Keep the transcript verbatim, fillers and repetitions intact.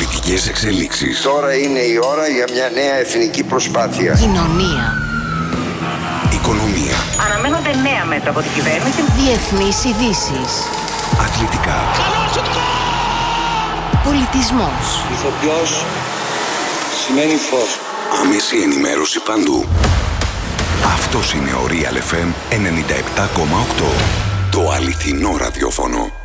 Πολιτικές εξελίξεις. Τώρα είναι η ώρα για μια νέα εθνική προσπάθεια. Κοινωνία. Οικονομία. Αναμένονται νέα μέτρα από την κυβέρνηση. Διεθνείς ειδήσεις. Αθλητικά. Πολιτισμός. Ηθοποιός σημαίνει φως. Άμεση ενημέρωση παντού. Αυτός είναι ο Real εφ εμ ενενήντα επτά κόμμα οκτώ. Το αληθινό ραδιόφωνο.